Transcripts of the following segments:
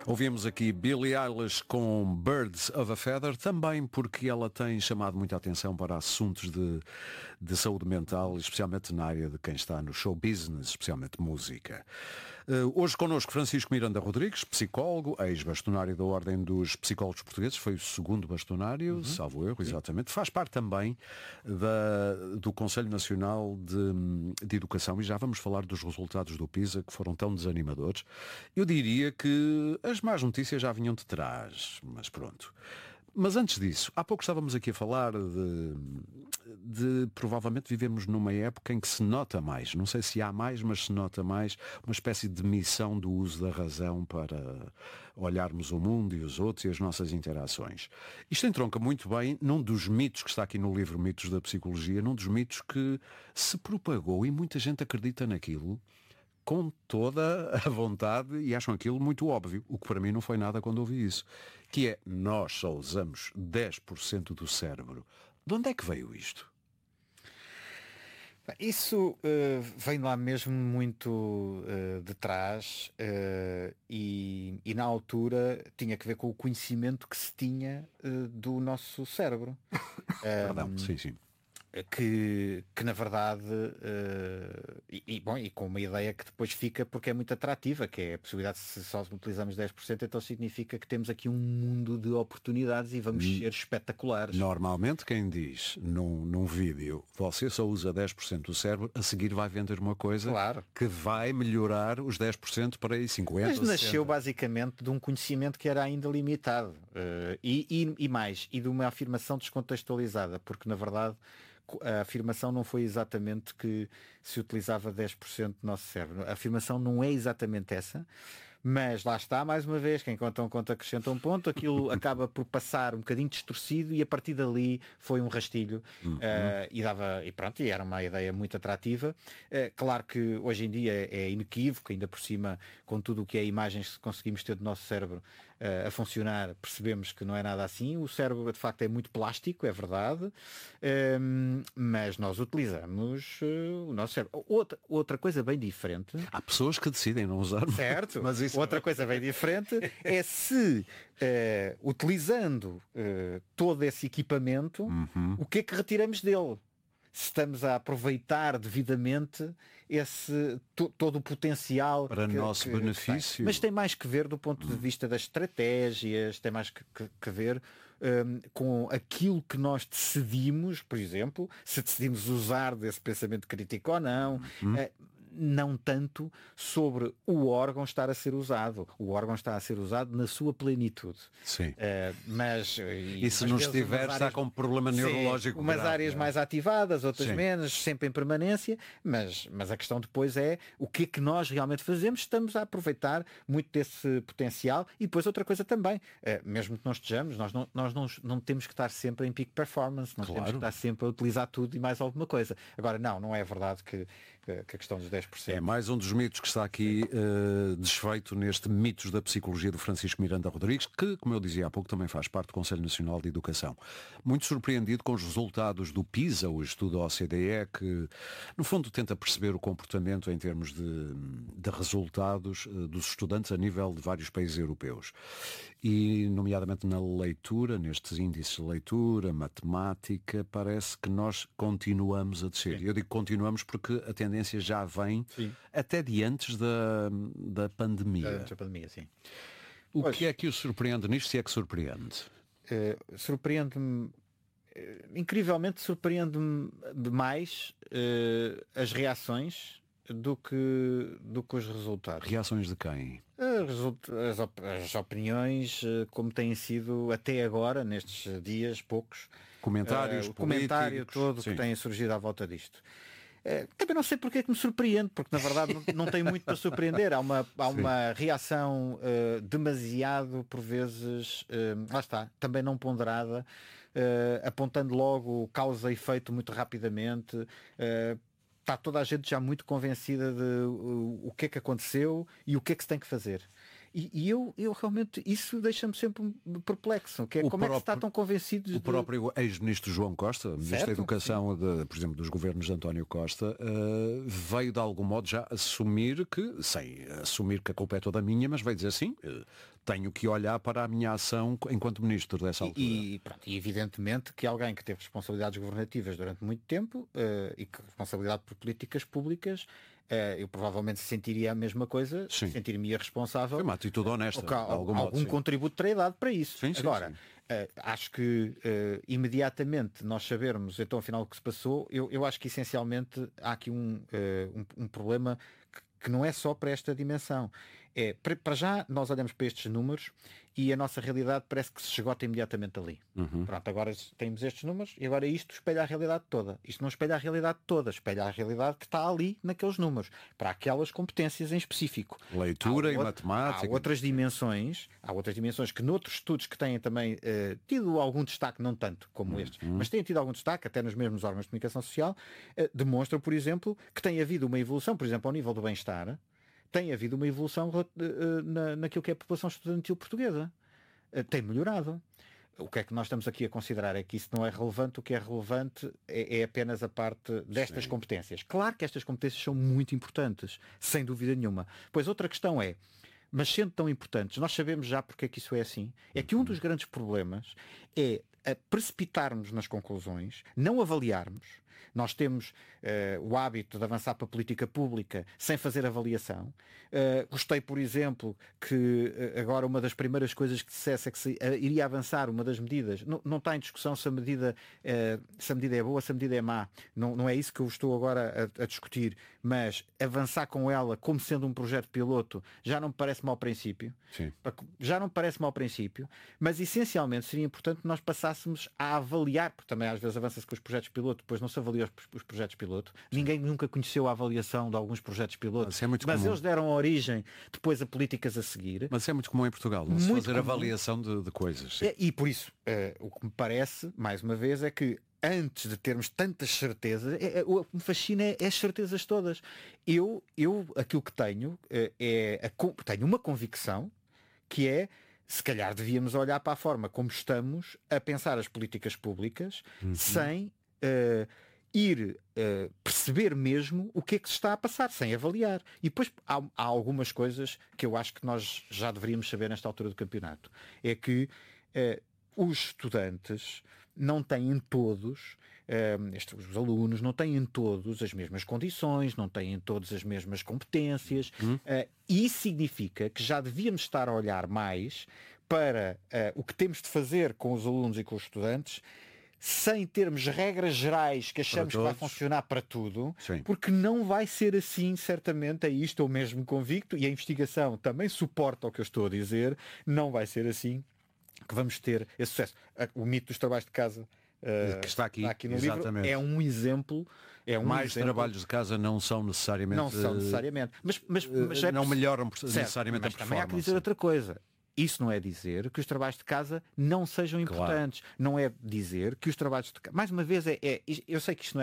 Ouvimos aqui Billie Eilish com Birds of a Feather, também porque ela tem chamado muita atenção para assuntos de saúde mental, especialmente na área de quem está no show business, especialmente música. Hoje connosco Francisco Miranda Rodrigues, psicólogo, ex-bastonário da Ordem dos Psicólogos Portugueses, foi o segundo bastonário, salvo erro, exatamente. Faz parte também do Conselho Nacional de Educação, e já vamos falar dos resultados do PISA, que foram tão desanimadores. Eu diria que as más notícias já vinham de trás, mas pronto. Mas antes disso, há pouco estávamos aqui a falar de provavelmente vivemos numa época em que se nota mais, não sei se há mais, mas se nota mais uma espécie de missão do uso da razão para olharmos o mundo e os outros e as nossas interações. Isto entronca muito bem num dos mitos que está aqui no livro Mitos da Psicologia, num dos mitos que se propagou e muita gente acredita naquilo com toda a vontade e acham aquilo muito óbvio, o que para mim não foi nada quando ouvi isso, que é, nós só usamos 10% do cérebro. De onde é que veio isto? Isso vem lá mesmo muito de trás e na altura tinha que ver com o conhecimento que se tinha do nosso cérebro. Perdão, sim. Que na verdade e com uma ideia que depois fica porque é muito atrativa, que é a possibilidade, se só utilizamos 10%, então significa que temos aqui um mundo de oportunidades e vamos ser espetaculares. Normalmente quem diz num vídeo você só usa 10% do cérebro, a seguir vai vender uma coisa que vai melhorar os 10% para aí 50%. Mas nasceu basicamente de um conhecimento que era ainda limitado e mais, e de uma afirmação descontextualizada, porque na verdade a afirmação não foi exatamente que se utilizava 10% do nosso cérebro. A afirmação não é exatamente essa, mas lá está, mais uma vez, quem conta um conto acrescenta um ponto, aquilo acaba por passar um bocadinho distorcido e a partir dali foi um rastilho e era uma ideia muito atrativa. Claro que hoje em dia é inequívoco, ainda por cima, com tudo o que é imagens que conseguimos ter do nosso cérebro a funcionar, percebemos que não é nada assim. O cérebro de facto é muito plástico, é verdade, mas nós utilizamos o nosso cérebro. Outra coisa bem diferente. Há pessoas que decidem não usar. Certo, mas outra coisa bem diferente é se utilizando todo esse equipamento, o que é que retiramos dele? Se estamos a aproveitar devidamente todo o potencial para nosso benefício. Mas tem mais que ver do ponto de vista das estratégias, tem mais que ver com aquilo que nós decidimos, por exemplo, se decidimos usar desse pensamento crítico ou não. Não tanto sobre o órgão estar a ser usado. O órgão está a ser usado na sua plenitude. Sim. E se não estiver, está com um problema neurológico. Umas áreas mais ativadas, outras menos, sempre em permanência, mas a questão depois é o que é que nós realmente fazemos. Estamos a aproveitar muito desse potencial. E depois outra coisa também, mesmo que não estejamos, nós não temos que estar sempre em peak performance, não temos que estar sempre a utilizar tudo e mais alguma coisa. Agora, não é verdade que a questão dos 10%. É mais um dos mitos que está aqui desfeito neste Mitos da Psicologia do Francisco Miranda Rodrigues, que, como eu dizia há pouco, também faz parte do Conselho Nacional de Educação. Muito surpreendido com os resultados do PISA, o estudo OCDE, que no fundo tenta perceber o comportamento em termos de resultados dos estudantes a nível de vários países europeus. E, nomeadamente na leitura, nestes índices de leitura, matemática, parece que nós continuamos a descer. Eu digo continuamos porque a tendência já vem até de antes da pandemia. Antes da pandemia, sim. O que é que o surpreende nisto, se é que surpreende? Surpreende-me, incrivelmente surpreende-me demais as reações do que os resultados. Reações de quem? As opiniões, como têm sido até agora, nestes dias, poucos. Comentários, o comentário todo que tem surgido à volta disto. Também não sei porque é que me surpreende, porque na verdade não tem muito para surpreender. Há uma reação demasiado, por vezes, lá está, também não ponderada, apontando logo causa e efeito muito rapidamente. Está toda a gente já muito convencida de o que é que aconteceu e o que é que se tem que fazer. E eu realmente, isso deixa-me sempre perplexo, que é como é que se está tão convencido O próprio ex-ministro João Costa, ministro da Educação, por exemplo, dos governos de António Costa, veio de algum modo já assumir que, sem assumir que a culpa é toda minha, mas veio dizer assim, tenho que olhar para a minha ação enquanto ministro dessa altura. E evidentemente que alguém que teve responsabilidades governativas durante muito tempo e que responsabilidade por políticas públicas, eu provavelmente sentiria a mesma coisa, sentiria-me responsável. Foi uma atitude honesta. Algum contributo terei dado para isso. Sim, Agora, acho que imediatamente nós sabermos então afinal o que se passou, eu acho que essencialmente há aqui um problema que não é só para esta dimensão. Para já nós olhamos para estes números e a nossa realidade parece que se esgota imediatamente ali. Pronto, agora temos estes números e agora isto espelha a realidade toda. Isto não espelha a realidade toda, espelha a realidade que está ali naqueles números, para aquelas competências em específico. Leitura e matemática. Há outras dimensões que noutros estudos que têm também tido algum destaque, não tanto como estes, mas têm tido algum destaque, até nos mesmos órgãos de comunicação social, demonstram, por exemplo, que tem havido uma evolução, por exemplo, ao nível do bem-estar, tem havido uma evolução naquilo que é a população estudantil portuguesa. Tem melhorado. O que é que nós estamos aqui a considerar é que isso não é relevante. O que é relevante é apenas a parte destas competências. Claro que estas competências são muito importantes, sem dúvida nenhuma. Pois outra questão é, mas sendo tão importantes, nós sabemos já porque é que isso é assim. É que um dos grandes problemas é precipitarmos nas conclusões, não avaliarmos. Nós temos o hábito de avançar para a política pública sem fazer avaliação. Gostei, por exemplo, que agora uma das primeiras coisas que dissesse é que se iria avançar uma das medidas. Não está em discussão se a medida é boa, se a medida é má. Não é isso que eu estou agora a discutir. Mas avançar com ela como sendo um projeto piloto já não me parece mau princípio. Sim. Já não me parece mau princípio. Mas essencialmente seria importante que nós passássemos a avaliar, porque também às vezes avança-se com os projetos piloto, depois não se avalia os projetos piloto. Ninguém nunca conheceu a avaliação de alguns projetos piloto, mas eles deram origem depois a políticas a seguir. Mas é muito comum em Portugal, não se fazer avaliação de coisas. E por isso, o que me parece, mais uma vez, é que antes de termos tantas certezas, o que me fascina é as certezas todas. Eu aquilo que tenho tenho uma convicção que é, se calhar devíamos olhar para a forma como estamos a pensar as políticas públicas sem ir perceber mesmo o que é que se está a passar, sem avaliar. E depois há algumas coisas que eu acho que nós já deveríamos saber nesta altura do campeonato. É que os estudantes não têm todos, os alunos não têm todos as mesmas condições, não têm todas as mesmas competências. E isso significa que já devíamos estar a olhar mais para o que temos de fazer com os alunos e com os estudantes, sem termos regras gerais que achamos que vai funcionar para tudo. Sim. Porque não vai ser assim, certamente, é isto ou mesmo convicto, e a investigação também suporta o que eu estou a dizer, não vai ser assim que vamos ter esse sucesso. O mito dos trabalhos de casa que está aqui no livro é um exemplo. Mais trabalhos de casa não são necessariamente. Mas não melhoram necessariamente a performance. Também há que dizer outra coisa. Isso não é dizer que os trabalhos de casa não sejam importantes. Claro. Não é dizer que os trabalhos de casa... Mais uma vez, eu sei que isto não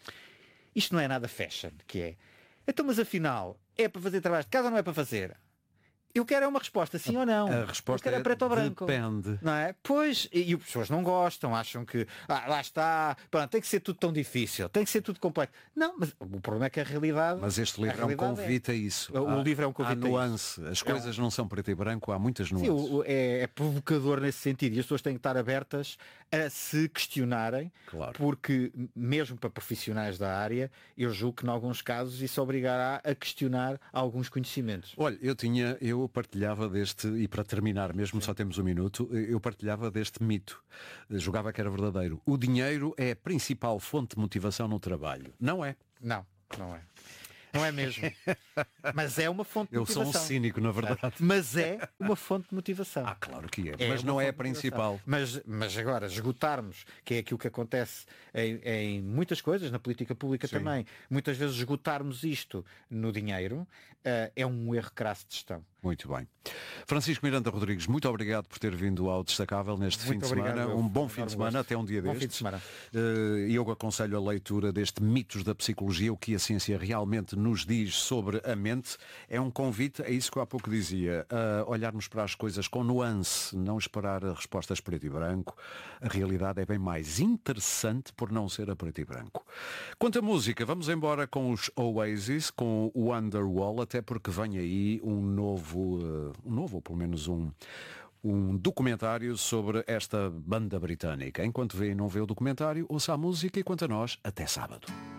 é nada fashion, que é. Então, mas afinal, é para fazer trabalhos de casa ou não é para fazer? Eu quero uma resposta, sim ou não. A resposta é preto ou branco. Depende. Não é? Pois, e as pessoas não gostam, acham que lá está, pronto, tem que ser tudo tão difícil, tem que ser tudo complexo. Não, mas o problema é que a realidade... Mas este livro é um convite a isso. O livro é um convite a nuance. As coisas não são preto e branco, há muitas nuances. Sim, é provocador nesse sentido. E as pessoas têm que estar abertas a se questionarem, claro. Porque mesmo para profissionais da área, eu julgo que em alguns casos isso obrigará a questionar alguns conhecimentos. Olha, eu partilhava deste, e para terminar mesmo, só temos um minuto, eu partilhava deste mito. Julgava que era verdadeiro. O dinheiro é a principal fonte de motivação no trabalho. Não é? Não é. Não é mesmo. Mas é uma fonte de motivação. Eu sou um cínico, na verdade. Mas é uma fonte de motivação. Claro que é. Mas não é a principal. Mas agora, esgotarmos, que é aquilo que acontece em muitas coisas, na política pública também, muitas vezes esgotarmos isto no dinheiro, é um erro crasso de gestão. Muito bem. Francisco Miranda Rodrigues, muito obrigado por ter vindo ao Destacável neste fim de semana. Um bom fim de semana, até um dia destes. Bom fim de semana. E eu aconselho a leitura deste Mitos da Psicologia, o que a ciência realmente nos diz sobre a mente. É um convite, é isso que eu há pouco dizia, a olharmos para as coisas com nuance, não esperar respostas preto e branco. A realidade é bem mais interessante por não ser a preto e branco. Quanto à música, vamos embora com os Oasis, com o Wonderwall, até porque vem aí um novo, ou pelo menos um documentário sobre esta banda britânica. Enquanto não vê o documentário, ouça a música e quanto a nós, até sábado.